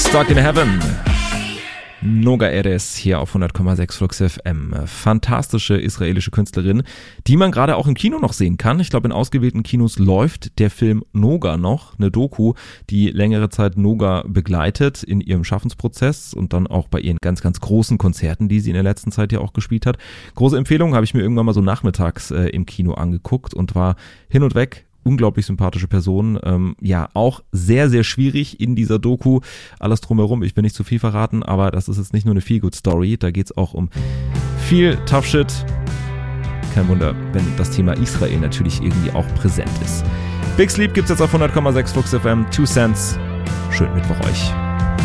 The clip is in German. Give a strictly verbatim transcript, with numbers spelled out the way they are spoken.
Stuck in Heaven. Noga Erez hier auf hundert Komma sechs Flux F M. Fantastische israelische Künstlerin, die man gerade auch im Kino noch sehen kann. Ich glaube, in ausgewählten Kinos läuft der Film Noga noch, eine Doku, die längere Zeit Noga begleitet in ihrem Schaffensprozess und dann auch bei ihren ganz, ganz großen Konzerten, die sie in der letzten Zeit ja auch gespielt hat. Große Empfehlung, habe ich mir irgendwann mal so nachmittags äh, im Kino angeguckt und war hin und weg. Unglaublich sympathische Person, ähm, ja, auch sehr, sehr schwierig in dieser Doku, alles drumherum, ich will nicht zu viel verraten, aber das ist jetzt nicht nur eine Feel-Good-Story, da geht's auch um viel Tough Shit. Kein Wunder, wenn das Thema Israel natürlich irgendwie auch präsent ist. Big Sleep gibt's jetzt auf hundert Komma sechs Flux F M, Two Cents, schönen Mittwoch euch.